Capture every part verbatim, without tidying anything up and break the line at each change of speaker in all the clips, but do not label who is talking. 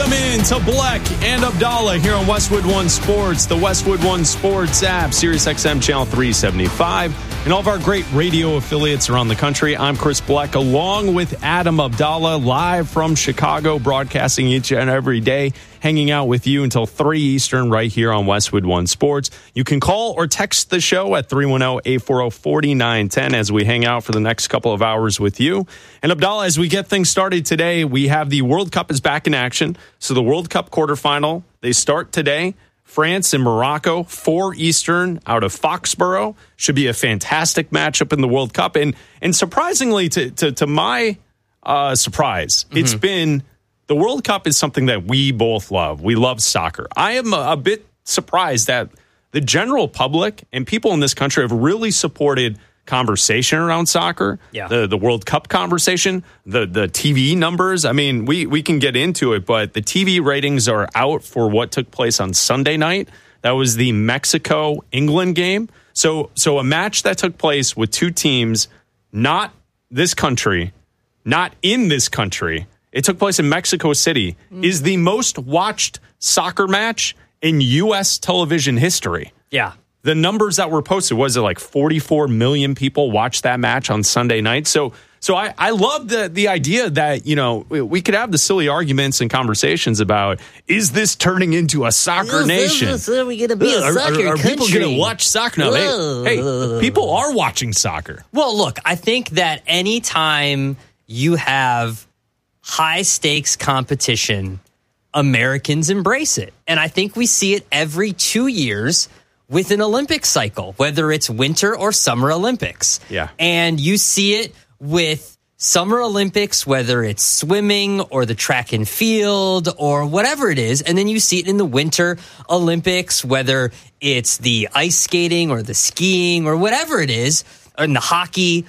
Welcome in to Bleck and Abdallah here on Westwood One Sports, the Westwood One Sports app, Sirius X M Channel three seventy-five, and all of our great radio affiliates around the country. I'm Chris Bleck, along with Adam Abdallah, live from Chicago, broadcasting each and every day, hanging out with you until three Eastern right here on Westwood One Sports. You can call or text the show at three one zero, eight four zero, four nine one zero as we hang out for the next couple of hours with you. And Abdallah, as we get things started today, we have the World Cup is back in action. So the World Cup quarterfinal, they start today. France and Morocco, four Eastern out of Foxborough. Should be a fantastic matchup in the World Cup. And and surprisingly, to, to, to my uh, surprise, mm-hmm. it's been... The World Cup is something that we both love. We love soccer. I am a, a bit surprised that the general public and people in this country have really supported conversation around soccer,
yeah.
the, the World Cup conversation, the, the T V numbers. I mean, we, we can get into it, but the T V ratings are out for what took place on Sunday night. That was the Mexico-England game. So, so a match that took place with two teams, not this country, not in this country. It took place in Mexico City, mm. is the most watched soccer match in U S television history.
Yeah.
The numbers that were posted, was it like forty-four million people watched that match on Sunday night? So so I, I love the, the idea that, you know, we could have the silly arguments and conversations about, is this turning into a soccer
is
nation?
This, are we going to be a
are,
soccer
are, are
country?
people going to watch soccer now? Hey, hey, people are watching soccer.
Well, look, I think that anytime you have high stakes competition, Americans embrace it. And I think we see it every two years with an Olympic cycle, whether it's winter or summer Olympics.
Yeah.
And you see it with summer Olympics, whether it's swimming or the track and field or whatever it is. And then you see it in the winter Olympics, whether it's the ice skating or the skiing or whatever it is, or in the hockey.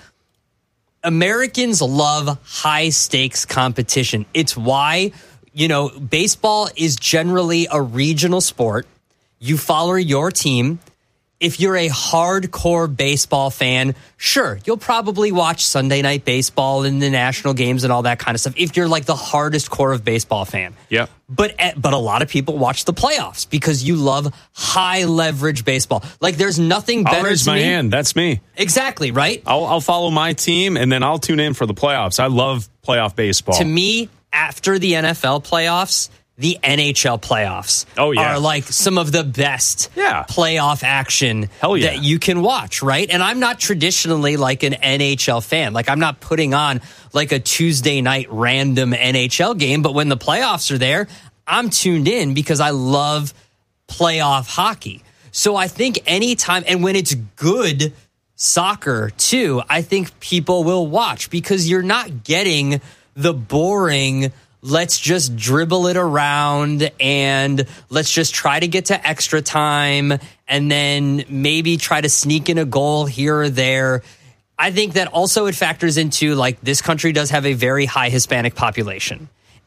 Americans love high stakes competition. It's why, you know, baseball is generally a regional sport. You follow your team. If you're a hardcore baseball fan, sure, you'll probably watch Sunday Night Baseball and the national games and all that kind of stuff. If you're like the hardest core of baseball fan.
Yeah.
But but a lot of people watch the playoffs because you love high leverage baseball. Like there's nothing better.
I'll raise
to
my
me.
hand. That's me.
Exactly, right?
I'll, I'll follow my team and then I'll tune in for the playoffs. I love playoff baseball.
To me, after the N F L playoffs, the N H L playoffs
oh, yeah.
are like some of the best
yeah.
playoff action
Hell yeah.
that you can watch, right? And I'm not traditionally like an N H L fan. Like I'm not putting on like a Tuesday night random N H L game, but when the playoffs are there, I'm tuned in because I love playoff hockey. So I think anytime, and when it's good soccer too, I think people will watch because you're not getting the boring, let's just dribble it around and let's just try to get to extra time and then maybe try to sneak in a goal here or there. I think that also it factors into like this country does have a very high Hispanic population.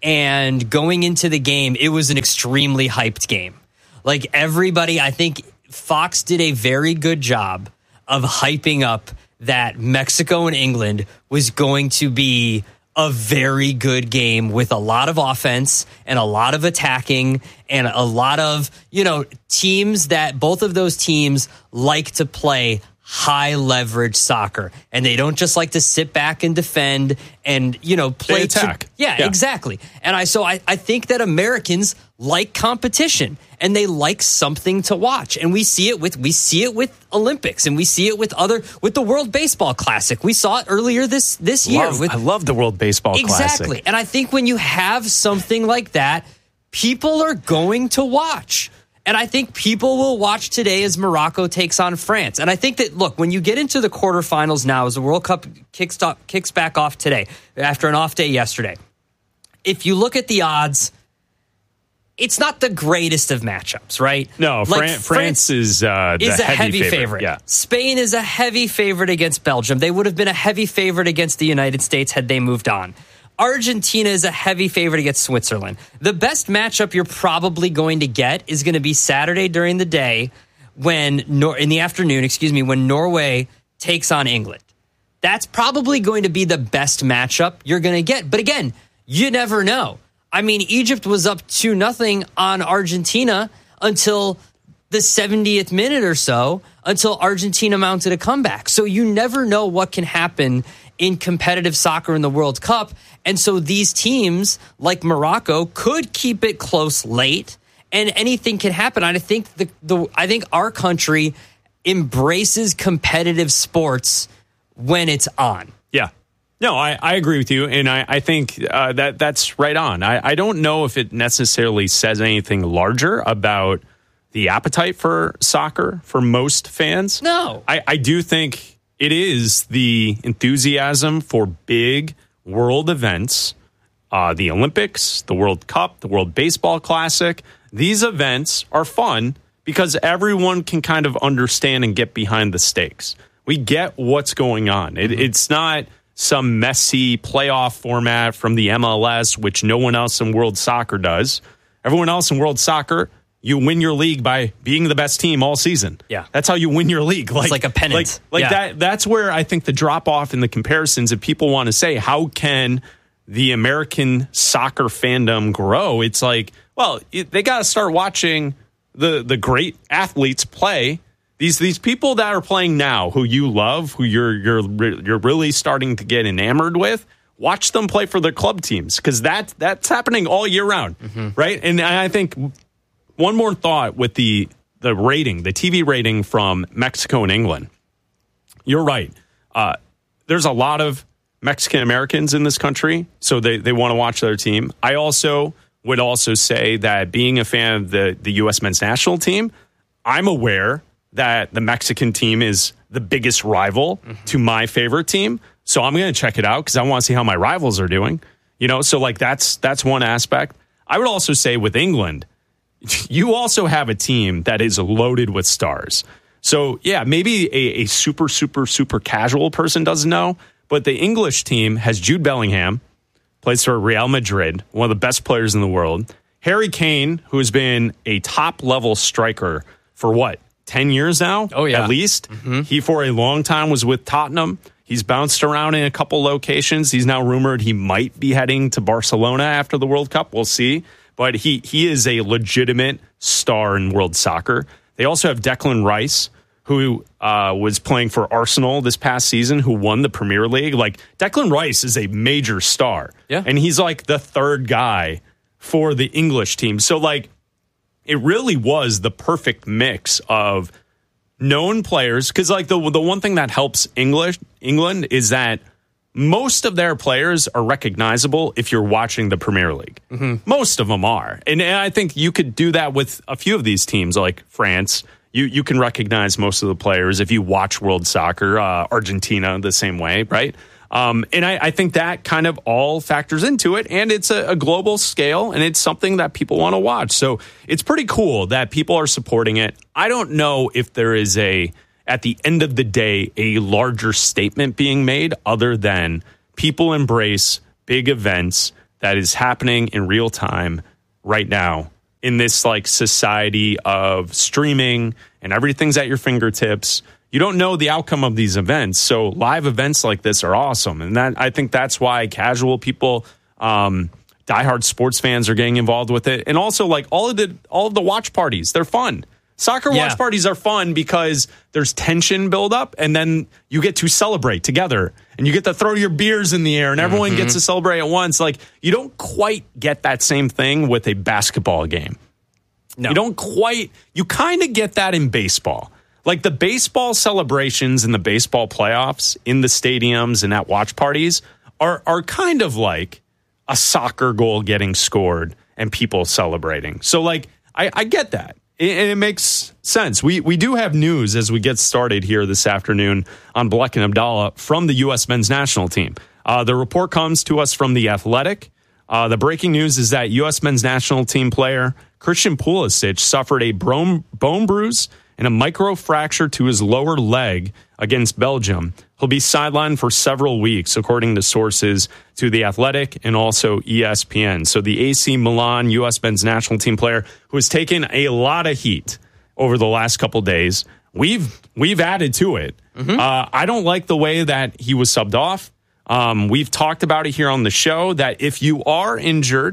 And going into the game, it was an extremely hyped game. Like everybody, I think Fox did a very good job of hyping up that Mexico and England was going to be a very good game with a lot of offense and a lot of attacking and a lot of, you know, teams that both of those teams like to play high leverage soccer. And they don't just like to sit back and defend and, you know, play
they attack.
To, yeah, yeah, exactly. And I so I, I think that Americans like competition and they like something to watch. And we see it with we see it with Olympics and we see it with other with the World Baseball Classic. We saw it earlier this this year.
Love,
with,
I love the World Baseball
exactly.
Classic.
Exactly. And I think when you have something like that, people are going to watch. And I think people will watch today as Morocco takes on France. And I think that, look, when you get into the quarterfinals now, as the World Cup kicks, up, kicks back off today, after an off day yesterday, if you look at the odds, it's not the greatest of matchups, right?
No,
like
Fran- France, France is, uh, the
is a
heavy,
heavy
favorite.
favorite.
Yeah.
Spain is a heavy favorite against Belgium. They would have been a heavy favorite against the United States had they moved on. Argentina is a heavy favorite against Switzerland. The best matchup you're probably going to get is going to be Saturday during the day when Nor- in the afternoon, excuse me, when Norway takes on England. That's probably going to be the best matchup you're going to get. But again, you never know. I mean, Egypt was up two nothing on Argentina until the seventieth minute or so, until Argentina mounted a comeback. So you never know what can happen in competitive soccer in the World Cup. And so these teams like Morocco could keep it close late, and anything can happen. I think the, the I think our country embraces competitive sports when it's on.
Yeah. No, I, I agree with you, and I, I think uh, that that's right on. I, I don't know if it necessarily says anything larger about the appetite for soccer for most fans.
No.
I, I do think it is the enthusiasm for big world events, uh, the Olympics, the World Cup, the World Baseball Classic. These events are fun because everyone can kind of understand and get behind the stakes. We get what's going on. It, it's not some messy playoff format from the M L S, which no one else in world soccer does. Everyone else in world soccer, you win your league by being the best team all season.
Yeah.
That's how you win your league. Like,
it's like a pennant.
Like, like
yeah. that.
That's where I think the drop off in the comparisons, if people want to say, how can the American soccer fandom grow? It's like, well, it, they got to start watching the the great athletes play. These these people that are playing now, who you love, who you're you're you're really starting to get enamored with, watch them play for their club teams, because that that's happening all year round, mm-hmm. right? And I think one more thought with the the rating, the T V rating from Mexico and England. You're right. Uh, there's a lot of Mexican Americans in this country, so they they want to watch their team. I also would also say that being a fan of the the U S men's national team, I'm aware that the Mexican team is the biggest rival mm-hmm. to my favorite team. So I'm going to check it out because I want to see how my rivals are doing. You know, so like that's that's one aspect. I would also say with England, you also have a team that is loaded with stars. So yeah, maybe a, a super, super, super casual person doesn't know, but the English team has Jude Bellingham, plays for Real Madrid, one of the best players in the world. Harry Kane, who has been a top-level striker for what? ten years now,
oh, yeah.
at least.
Mm-hmm.
He, for a long time, was with Tottenham. He's bounced around in a couple locations. He's now rumored he might be heading to Barcelona after the World Cup. We'll see. But he, he is a legitimate star in world soccer. They also have Declan Rice, who uh, was playing for Arsenal this past season, who won the Premier League. Like, Declan Rice is a major star.
Yeah.
And he's like the third guy for the English team. So, like, it really was the perfect mix of known players, because like the the one thing that helps English England is that most of their players are recognizable if you're watching the Premier League. Mm-hmm. Most of them are, and, and I think you could do that with a few of these teams, like France. You you can recognize most of the players if you watch world soccer. Uh, Argentina the same way, right? Um, and I, I think that kind of all factors into it, and it's a, a global scale, and it's something that people want to watch. So it's pretty cool that people are supporting it. I don't know if there is a, at the end of the day, a larger statement being made other than people embrace big events that is happening in real time right now in this like society of streaming and everything's at your fingertips. You don't know the outcome of these events, so live events like this are awesome, and that I think that's why casual people, um, diehard sports fans, are getting involved with it, and also like all of the all of the watch parties. They're fun. Soccer
yeah.
watch parties are fun because there's tension build up, and then you get to celebrate together, and you get to throw your beers in the air, and everyone mm-hmm. gets to celebrate at once. Like, you don't quite get that same thing with a basketball game. No, you don't quite. You kind of get that in baseball. Like the baseball celebrations and the baseball playoffs in the stadiums and at watch parties are are kind of like a soccer goal getting scored and people celebrating. So like I, I get that. And it, it makes sense. We we do have news as we get started here this afternoon on Bleck and Abdallah from the U S men's national team. Uh, the report comes to us from The Athletic. Uh, the breaking news is that U S men's national team player Christian Pulisic suffered a bone, bone bruise and a microfracture to his lower leg against Belgium. He'll be sidelined for several weeks, according to sources to The Athletic and also E S P N. So the A C Milan U S men's national team player who has taken a lot of heat over the last couple days, we've we've added to it. Mm-hmm. Uh, I don't like the way that he was subbed off. Um, we've talked about it here on the show that if you are injured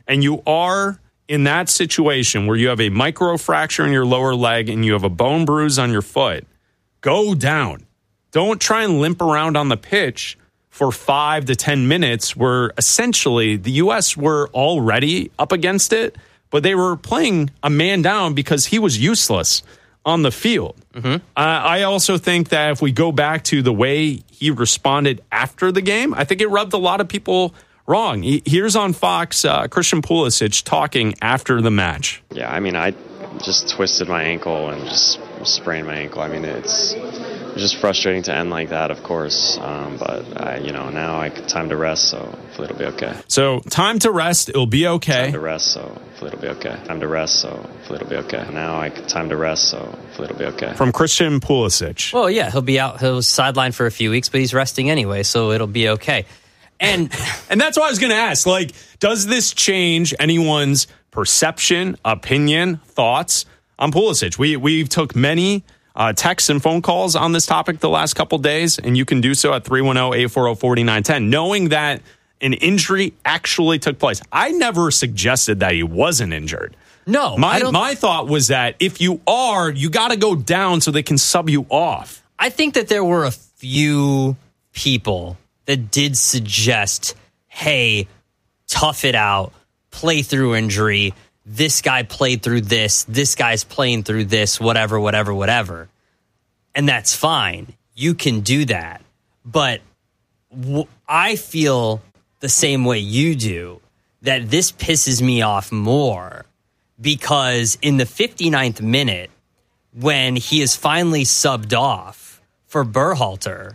and you are in that situation where you have a microfracture in your lower leg and you have a bone bruise on your foot, go down. Don't try and limp around on the pitch for five to ten minutes where essentially the U S were already up against it, but they were playing a man down because he was useless on the field. Mm-hmm. Uh, I also think that if we go back to the way he responded after the game, I think it rubbed a lot of people wrong. He, here's on Fox, uh, Christian Pulisic talking after the match.
Yeah, I mean, I just twisted my ankle and just sprained my ankle. I mean, it's... It's just frustrating to end like that, of course. Um, but, I, you know, now I time to rest, so hopefully it'll be okay.
So, time to rest, it'll be okay.
Time to rest, so hopefully it'll be okay. Time to rest, so hopefully it'll be okay. Now I time to rest, so hopefully it'll be okay.
From Christian Pulisic.
Well, yeah, he'll be out. He'll sideline for a few weeks, but he's resting anyway, so it'll be okay. And
and that's why I was going to ask, like, does this change anyone's perception, opinion, thoughts on Pulisic? We, we took many... Uh, texts and phone calls on this topic the last couple days, and you can do so at three one zero, eight four zero, four nine one zero, knowing that an injury actually took place. I never suggested that he wasn't injured.
No.
My,
I don't...
my thought was that if you are, you got to go down so they can sub you off.
I think that there were a few people that did suggest, hey, tough it out, play through injury. This guy played through this, this guy's playing through this, whatever, whatever, whatever. And that's fine. You can do that. But w- I feel the same way you do, that this pisses me off more because in the fifty-ninth minute, when he is finally subbed off for Berhalter,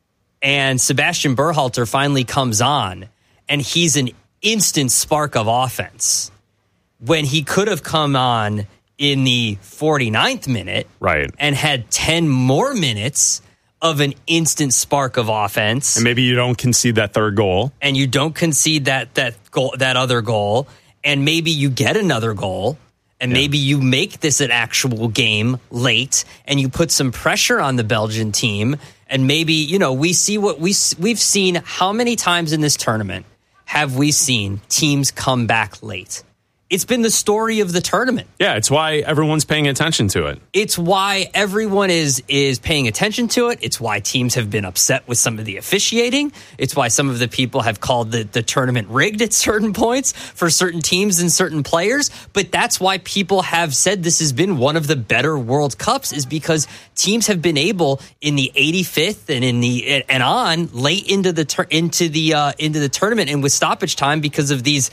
and Sebastian Berhalter finally comes on, and he's an instant spark of offense, when he could have come on in the forty-ninth minute,
right,
and had ten more minutes of an instant spark of offense.
And maybe you don't concede that third goal.
And you don't concede that that goal, that other goal, and maybe you get another goal, and yeah. maybe you make this an actual game late, and you put some pressure on the Belgian team, and maybe, you know, we see what we we've seen. How many times in this tournament have we seen teams come back late? It's been the story of the tournament.
Yeah, it's why everyone's paying attention to it.
It's why everyone is is paying attention to it. It's why teams have been upset with some of the officiating. It's why some of the people have called the, the tournament rigged at certain points for certain teams and certain players. But that's why people have said this has been one of the better World Cups, is because teams have been able in the eighty-fifth and in the and on late into the tur- into the uh, into the tournament and with stoppage time because of these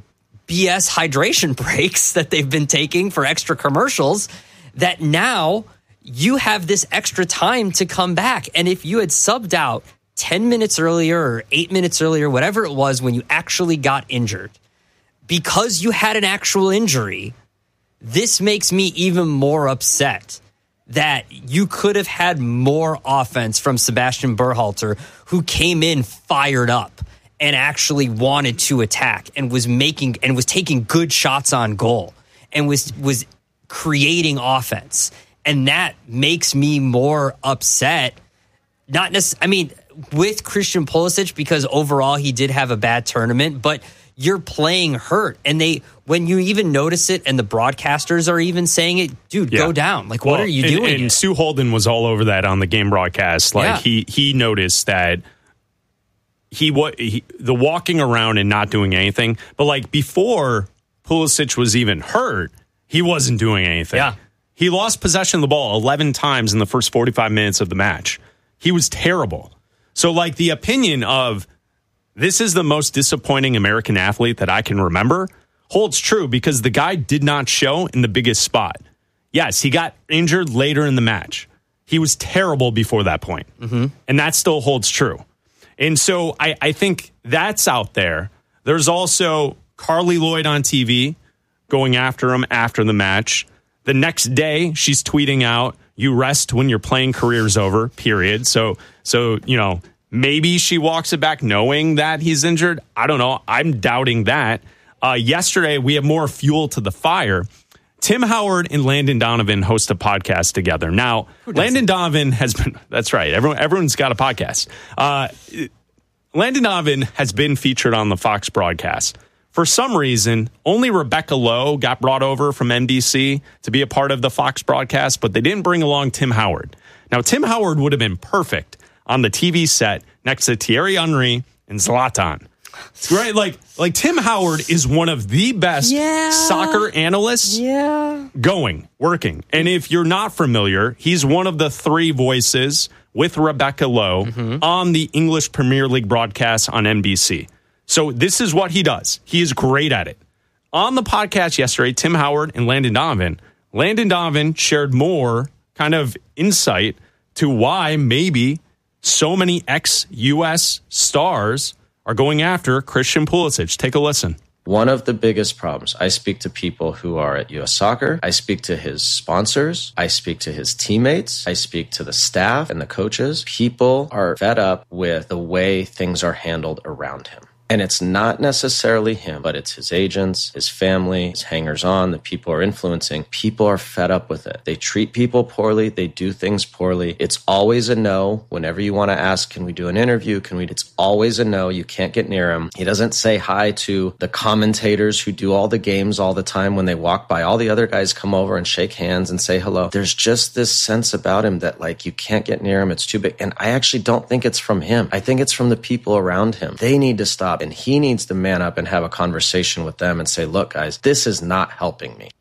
B S hydration breaks that they've been taking for extra commercials, that now you have this extra time to come back. And if you had subbed out ten minutes earlier or eight minutes earlier, whatever it was, when you actually got injured, because you had an actual injury, this makes me even more upset that you could have had more offense from Sebastian Berhalter, who came in fired up and actually wanted to attack and was making and was taking good shots on goal and was was creating offense. And that makes me more upset. Not necessarily, I mean, with Christian Pulisic, because overall he did have a bad tournament, but you're playing hurt. And they, when you even notice it, and the broadcasters are even saying it, dude, yeah. go down. Like, well, what are you
and,
doing?
And
here?
Stu Holden was all over that on the game broadcast. Like,
yeah.
he he noticed that He, what he, the walking around and not doing anything, but like before Pulisic was even hurt, he wasn't doing anything.
Yeah.
He lost possession of the ball eleven times in the first forty-five minutes of the match. He was terrible. So like the opinion of this is the most disappointing American athlete that I can remember holds true, because the guy did not show in the biggest spot. Yes, he got injured later in the match. He was terrible before that point. Mm-hmm. And that still holds true. And so I, I think that's out there. There's also Carly Lloyd on T V going after him after the match. The next day, she's tweeting out, "You rest when your playing career's over," period. So, so you know, maybe she walks it back knowing that he's injured. I don't know. I'm doubting that. Uh, yesterday, we have more fuel to the fire. Tim Howard and Landon Donovan host a podcast together. Now, Landon Donovan has been, that's right, everyone, everyone's got a podcast. Uh, Landon Donovan has been featured on the Fox broadcast for some reason, only Rebecca Lowe got brought over from N B C to be a part of the Fox broadcast, but they didn't bring along Tim Howard. Now, Tim Howard would have been perfect on the T V set next to Thierry Henry and Zlatan. Right? Like, like Tim Howard is one of the best
yeah.
soccer analysts
yeah.
going, working. And if you're not familiar, he's one of the three voices with Rebecca Lowe mm-hmm. on the English Premier League broadcast on N B C. So this is what he does. He is great at it. On the podcast yesterday, Tim Howard and Landon Donovan, Landon Donovan shared more kind of insight to why maybe so many ex-U S stars are going after Christian Pulisic. Take a listen.
One of the biggest problems, I speak to people who are at U S Soccer. I speak to his sponsors. I speak to his teammates. I speak to the staff and the coaches. People are fed up with the way things are handled around him. And it's not necessarily him, but it's his agents, his family, his hangers-on, the people are influencing. People are fed up with it. They treat people poorly. They do things poorly. It's always a no. Whenever you want to ask, can we do an interview? Can we? It's always a no. You can't get near him. He doesn't say hi to the commentators who do all the games all the time. When they walk by, all the other guys come over and shake hands and say hello. There's just this sense about him that, like, you can't get near him. It's too big. And I actually don't think it's from him. I think it's from the people around him. They need to stop. And he needs to man up and have a conversation with them and say, look, guys, this is not helping me.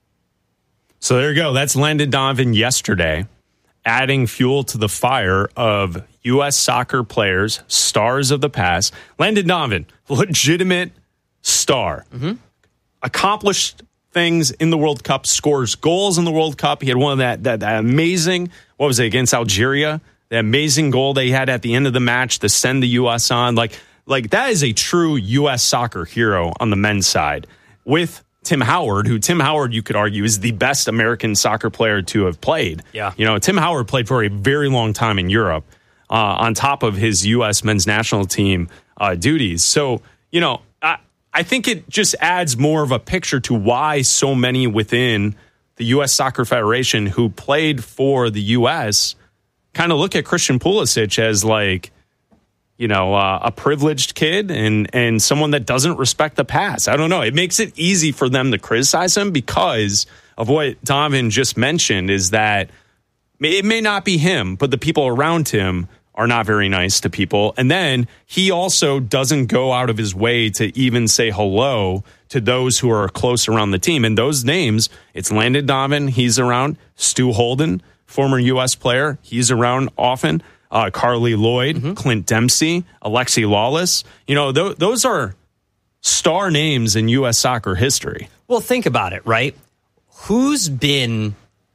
So there you go. That's Landon Donovan yesterday, adding fuel to the fire of U S soccer players, stars of the past. Landon Donovan, legitimate star. Mm-hmm. Accomplished things in the World Cup, scores goals in the World Cup. He had one of that, that, that amazing, what was it, against Algeria? The amazing goal they had at the end of the match to send the U S on. Like, Like, that is a true U S soccer hero on the men's side. With Tim Howard, who Tim Howard, you could argue, is the best American soccer player to have played.
Yeah.
You know, Tim Howard played for a very long time in Europe uh, on top of his U S men's national team uh, duties. So, you know, I, I think it just adds more of a picture to why so many within the U S Soccer Federation who played for the U S kind of look at Christian Pulisic as like, you know, uh, a privileged kid and and someone that doesn't respect the past. I don't know. It makes it easy for them to criticize him because of what Donovan just mentioned is that it may not be him, but the people around him are not very nice to people. And then he also doesn't go out of his way to even say hello to those who are close around the team. And those names, it's Landon Donovan, he's around. Stu Holden, former U S player, he's around often. Uh, Carly Lloyd, mm-hmm. Clint Dempsey, Alexi Lawless. You know, th- those are star names in U S soccer history.
Well, think about it, right? Who's been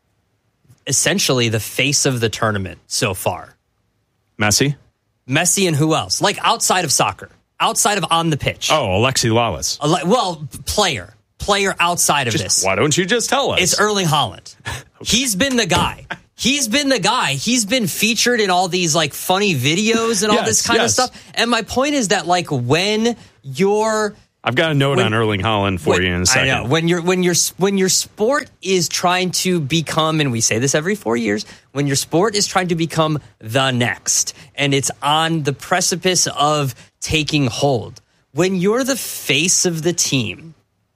essentially the face of the tournament so far?
Messi?
Messi and who else? Like outside of soccer, outside of on the pitch.
Oh, Alexi Lawless.
Ale- well, player. Player outside of
just,
this.
Why don't you just tell us?
It's Erling Haaland. Okay. He's been the guy. He's been the guy. He's been featured in all these like funny videos and all
yes,
this kind
yes.
of stuff. And my point is that like when you're,
I've got a note
when,
on Erling Haaland for
when,
you in a second.
I know when you're when you're when your sport is trying to become, and we say this every four years, when your sport is trying to become the next, and it's on the precipice of taking hold. When you're the face of the team,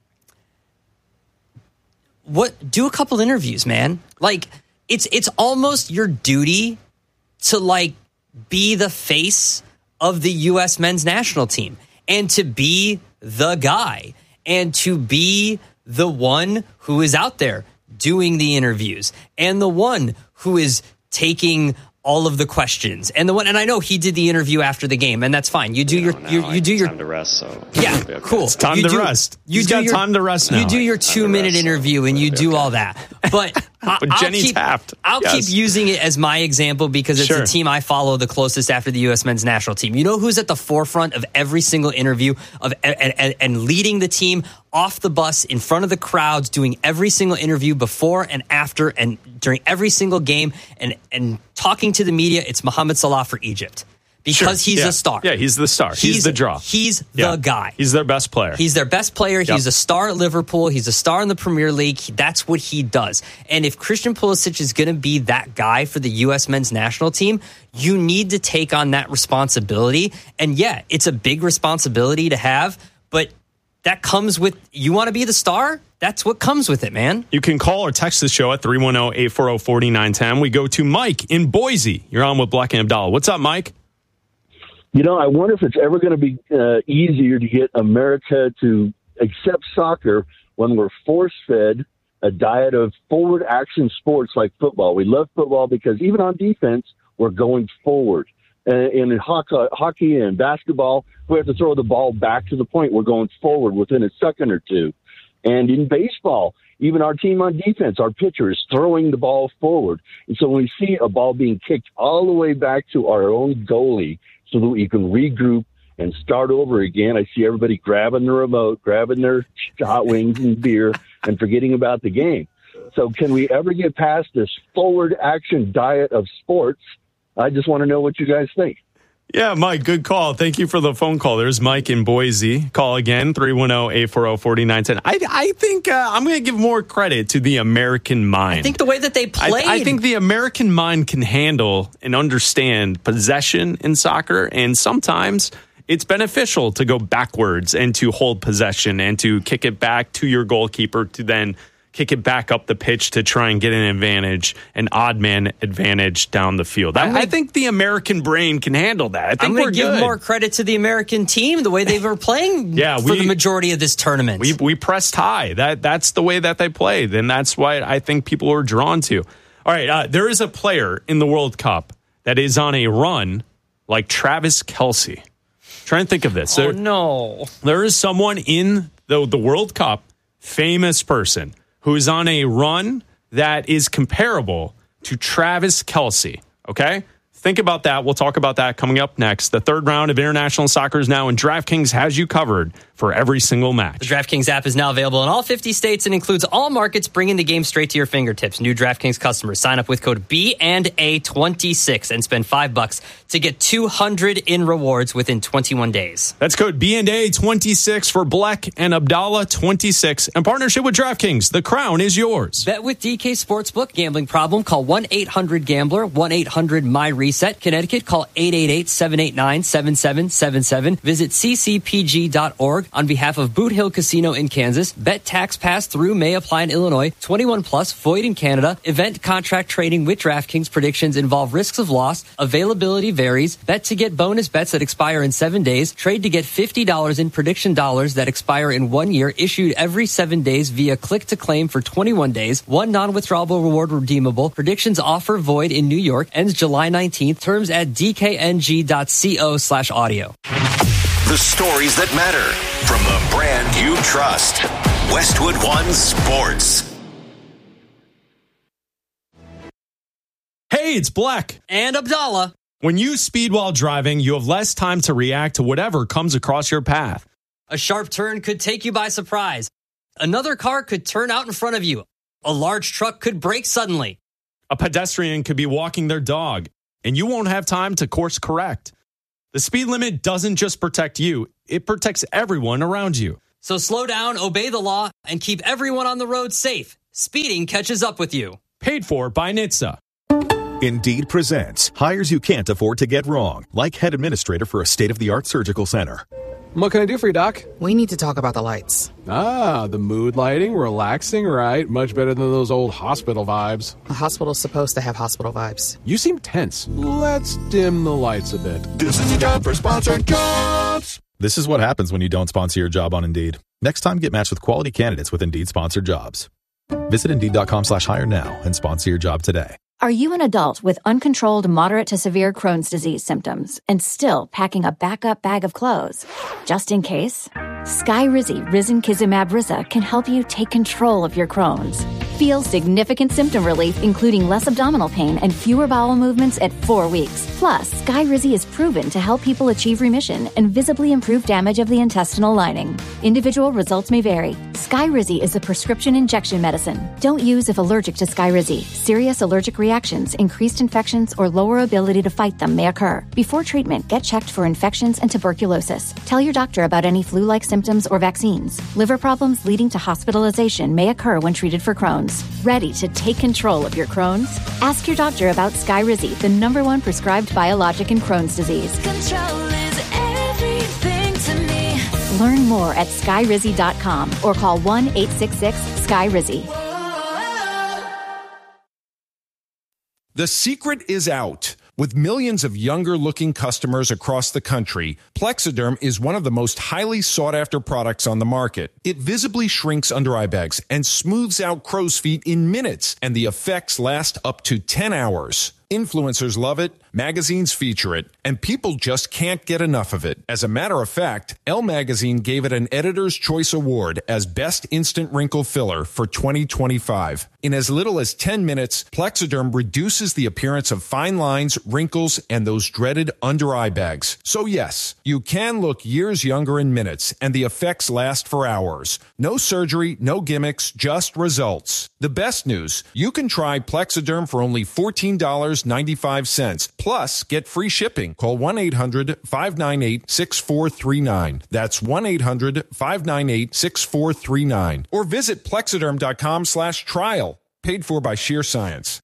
what do a couple interviews, man? Like. It's it's almost your duty to like be the face of the U S men's national team and to be the guy and to be the one who is out there doing the interviews and the one who is taking all of the questions and the one and I know he did the interview after the game and that's fine. You do
you
your you, you do your
time to rest. So
yeah,
okay.
cool.
It's time
you
to
do,
rest.
You
He's
do
got
your,
time to rest now.
You do your two minute
rest,
interview
so
and you do
okay.
all that, but.
But
I'll
Jenny
keep,
Taft.
I'll
yes.
keep using it as my example because it's
sure.
the team I follow the closest after the U S men's national team. You know who's at the forefront of every single interview of and, and, and leading the team off the bus in front of the crowds, doing every single interview before and after and during every single game and, and talking to the media. It's Mohamed Salah for Egypt. Because
sure.
he's
yeah.
a star.
Yeah, he's the star. He's, he's the draw.
He's
yeah.
the guy.
He's their best player.
He's their best player.
Yep.
He's a star at Liverpool. He's a star in the Premier League. He, that's what he does. And if Christian Pulisic is going to be that guy for the U S men's national team, you need to take on that responsibility. And yeah, it's a big responsibility to have, but that comes with, you want to be the star? That's what comes with it, man.
You can call or text the show at three one zero, eight four zero, four nine one zero. We go to Mike in Boise. You're on with Black and Abdallah. What's up, Mike?
You know, I wonder if it's ever going to be uh, easier to get America to accept soccer when we're force-fed a diet of forward action sports like football. We love football because even on defense, we're going forward. Uh, and in hockey, hockey and basketball, we have to throw the ball back to the point. We're going forward within a second or two. And in baseball, even our team on defense, our pitcher is throwing the ball forward. And so when we see a ball being kicked all the way back to our own goalie so that we can regroup and start over again, I see everybody grabbing the remote, grabbing their hot wings and beer, and forgetting about the game. So can we ever get past this forward action diet of sports? I just want to know what you guys think.
Yeah, Mike, good call. Thank you for the phone call. There's Mike in Boise. Call again, three one zero, eight four zero, four nine one zero. I, I think uh, I'm going to give more credit to the American mind.
I think the way that they played.
I, I think the American mind can handle and understand possession in soccer, and sometimes it's beneficial to go backwards and to hold possession and to kick it back to your goalkeeper to then kick it back up the pitch to try and get an advantage, an odd man advantage down the field. I,
gonna,
I think the American brain can handle that. I think
I'm
we're
going to give
good.
more credit to the American team, the way they were playing
yeah,
for
we,
the majority of this tournament.
We we pressed high. That That's the way that they played, and that's why I think people are drawn to. All right, uh, there is a player in the World Cup that is on a run like Travis Kelce. Try and think of this.
Oh,
there,
no.
There is someone in the, the World Cup, famous person, who is on a run that is comparable to Travis Kelce, okay? Think about that. We'll talk about that coming up next. The third round of international soccer is now, and DraftKings has you covered for every single match.
The DraftKings app is now available in all fifty states and includes all markets, bringing the game straight to your fingertips. New DraftKings customers sign up with code B and A twenty-six and spend five bucks to get two hundred in rewards within twenty-one days.
That's code B and A twenty-six for Black and Abdallah twenty-six. In partnership with DraftKings, the crown is yours.
Bet with D K Sportsbook. Gambling problem? Call one eight hundred gambler, one eight hundred my reset. Connecticut, call eight eight eight, seven eight nine, seven seven seven seven. Visit c c p g dot org. On behalf of Boot Hill Casino in Kansas, bet tax pass through may apply in Illinois. twenty-one plus, void in Canada. Event contract trading with DraftKings. Predictions involve risks of loss. Availability varies. Bet to get bonus bets that expire in seven days. Trade to get fifty dollars in prediction dollars that expire in one year. Issued every seven days via click to claim for twenty-one days. One non-withdrawable reward redeemable. Predictions offer void in New York. Ends July nineteenth. Terms at d k n g dot co slash audio.
The stories that matter from the brand you trust. Westwood One Sports.
Hey, it's Black
and Abdallah.
When you speed while driving, you have less time to react to whatever comes across your path.
A sharp turn could take you by surprise. Another car could turn out in front of you. A large truck could brake suddenly.
A pedestrian could be walking their dog, and you won't have time to course correct. The speed limit doesn't just protect you, it protects everyone around you.
So slow down, obey the law, and keep everyone on the road safe. Speeding catches up with you.
Paid for by N H T S A.
Indeed presents hires you can't afford to get wrong, like head administrator for a state-of-the-art surgical center.
What can I do for you, Doc?
We need to talk about the lights.
Ah, the mood lighting, relaxing, right? Much better than those old hospital vibes.
A hospital's supposed to have hospital vibes.
You seem tense. Let's dim the lights a bit.
This is your job for sponsored jobs. This is what happens when you don't sponsor your job on Indeed. Next time, get matched with quality candidates with Indeed sponsored jobs. Visit Indeed.com slash hire now and sponsor your job today.
Are you an adult with uncontrolled moderate to severe Crohn's disease symptoms and still packing a backup bag of clothes? Just in case? Skyrizi Risankizumab Riza can help you take control of your Crohn's. Feel significant symptom relief, including less abdominal pain and fewer bowel movements at four weeks. Plus, Skyrizi is proven to help people achieve remission and visibly improve damage of the intestinal lining. Individual results may vary. Skyrizi is a prescription injection medicine. Don't use if allergic to Skyrizi. Serious allergic reactions, increased infections, or lower ability to fight them may occur. Before treatment, get checked for infections and tuberculosis. Tell your doctor about any flu-like symptoms or vaccines. Liver problems leading to hospitalization may occur when treated for Crohn's. Ready to take control of your Crohn's? Ask your doctor about Skyrizi, the number one prescribed biologic in Crohn's disease.
Control is everything to me.
Learn more at sky rizzy dot com or call one eight six six sky rizzy.
The secret is out. With millions of younger-looking customers across the country, Plexiderm is one of the most highly sought-after products on the market. It visibly shrinks under-eye bags and smooths out crow's feet in minutes, and the effects last up to ten hours. Influencers love it, magazines feature it, and people just can't get enough of it. As a matter of fact, Elle Magazine gave it an Editor's Choice Award as Best Instant Wrinkle Filler for twenty twenty-five. In as little as ten minutes, Plexiderm reduces the appearance of fine lines, wrinkles, and those dreaded under-eye bags. So yes, you can look years younger in minutes, and the effects last for hours. No surgery, no gimmicks, just results. The best news, you can try Plexiderm for only fourteen dollars and ninety-five cents. Plus, get free shipping. Call one eight hundred five nine eight six four three nine. That's one eight hundred five nine eight six four three nine. Or visit plexiderm.com slash trial. Paid for by Sheer Science.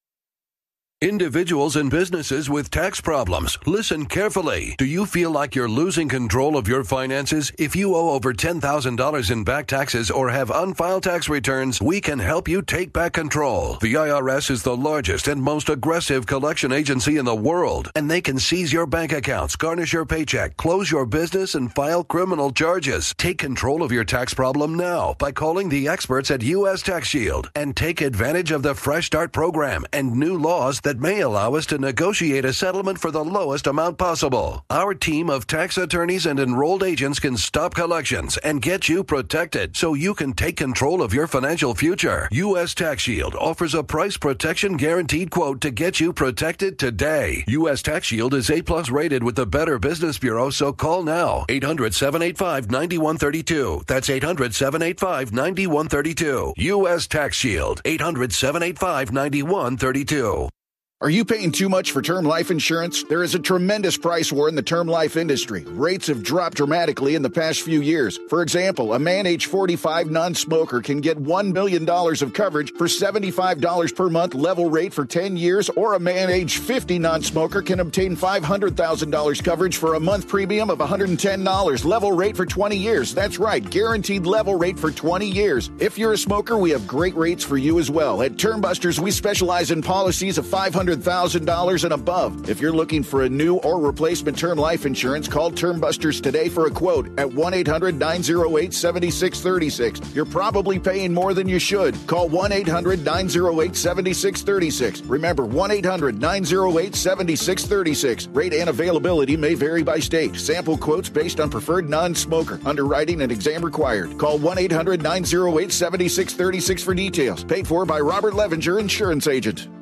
Individuals and businesses with tax problems, listen carefully. Do you feel like you're losing control of your finances? If you owe over ten thousand dollars in back taxes or have unfiled tax returns, we can help you take back control. The I R S is the largest and most aggressive collection agency in the world, and they can seize your bank accounts, garnish your paycheck, close your business, and file criminal charges. Take control of your tax problem now by calling the experts at U S Tax Shield and take advantage of the Fresh Start program and new laws that may allow us to negotiate a settlement for the lowest amount possible. Our team of tax attorneys and enrolled agents can stop collections and get you protected so you can take control of your financial future. U S Tax Shield offers a price protection guaranteed quote to get you protected today. U S Tax Shield is A plus rated with the Better Business Bureau, so call now. eight hundred seven eight five nine one three two. That's eight hundred seven eight five nine one three two. U S Tax Shield. eight hundred seven eight five nine one three two.
Are you paying too much for term life insurance? There is a tremendous price war in the term life industry. Rates have dropped dramatically in the past few years. For example, a man age forty-five non-smoker can get one million dollars of coverage for seventy-five dollars per month level rate for ten years, or a man age fifty non-smoker can obtain five hundred thousand dollars coverage for a month premium of one hundred ten dollars level rate for twenty years. That's right, guaranteed level rate for twenty years. If you're a smoker, we have great rates for you as well. At Term Busters, we specialize in policies of five hundred thousand dollars and above. If you're looking for a new or replacement term life insurance, call Term Busters today for a quote at one eight hundred nine oh eight seven six three six. You're probably paying more than you should. Call one eight hundred nine oh eight seven six three six. Remember, one eight hundred nine oh eight seven six three six. Rate and availability may vary by state. Sample quotes based on preferred non-smoker. Underwriting and exam required. Call one eight hundred nine oh eight seven six three six for details. Paid for by Robert Levinger, Insurance Agent.